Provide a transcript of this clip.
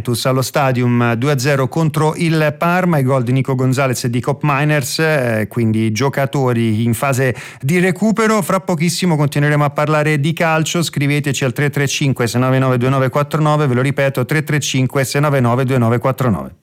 Juventus allo Stadium 2-0 contro il Parma, i gol di Nico Gonzalez e di Cop Miners, quindi giocatori in fase di recupero. Fra pochissimo continueremo a parlare di calcio, scriveteci al 335 699 2949, ve lo ripeto 335 699 2949.